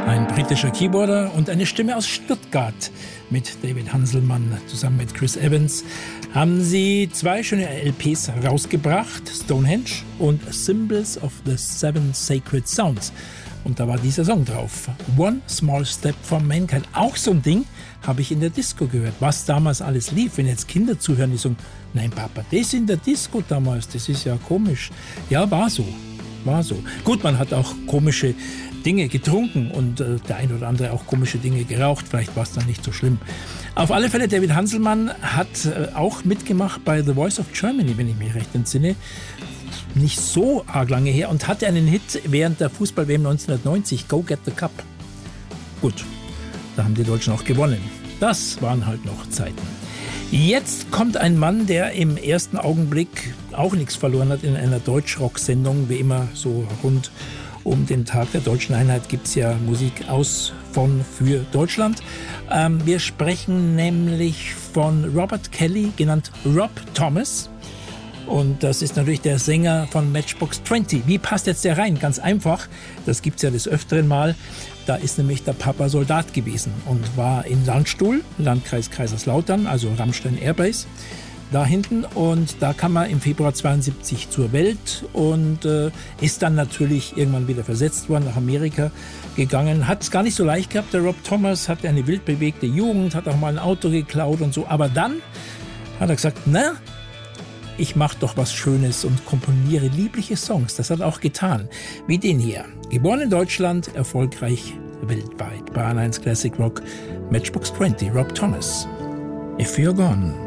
Ein britischer Keyboarder und eine Stimme aus Stuttgart. Mit David Hanselmann zusammen mit Chris Evans haben sie 2 schöne LPs rausgebracht, Stonehenge und Symbols of the Seven Sacred Sounds. Und da war dieser Song drauf, One Small Step for Mankind. Auch so ein Ding habe ich in der Disco gehört, was damals alles lief. Wenn jetzt Kinder zuhören, die sagen, nein Papa, das in der Disco damals, das ist ja komisch. Ja, war so. Gut, man hat auch komische Dinge getrunken und der ein oder andere auch komische Dinge geraucht. Vielleicht war es dann nicht so schlimm. Auf alle Fälle, David Hanselmann hat auch mitgemacht bei The Voice of Germany, wenn ich mich recht entsinne. Nicht so arg lange her und hatte einen Hit während der Fußball-WM 1990, Go Get the Cup. Gut, da haben die Deutschen auch gewonnen. Das waren halt noch Zeiten. Jetzt kommt ein Mann, der im ersten Augenblick auch nichts verloren hat in einer Deutschrock-Sendung, wie immer so rund um den Tag der Deutschen Einheit gibt es ja Musik aus, von, für Deutschland. Wir sprechen nämlich von Robert Kelly, genannt Rob Thomas. Und das ist natürlich der Sänger von Matchbox 20. Wie passt jetzt der rein? Ganz einfach, das gibt es ja des Öfteren mal. Da ist nämlich der Papa Soldat gewesen und war in Landstuhl, Landkreis Kaiserslautern, also Ramstein Airbase, da hinten. Und da kam er im Februar 72 zur Welt und ist dann natürlich irgendwann wieder versetzt worden, nach Amerika gegangen. Hat es gar nicht so leicht gehabt. Der Rob Thomas hatte eine wild bewegte Jugend, hat auch mal ein Auto geklaut und so. Aber dann hat er gesagt, na, ich mache doch was Schönes und komponiere liebliche Songs. Das hat er auch getan. Wie den hier. Geboren in Deutschland, erfolgreich weltweit. Bei 1 Classic Rock, Matchbox 20, Rob Thomas. If You're Gone.